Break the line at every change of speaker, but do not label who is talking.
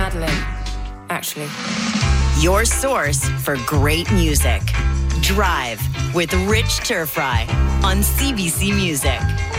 Madeline, actually.
Your source for great music. Drive with Rich Turfry on CBC Music.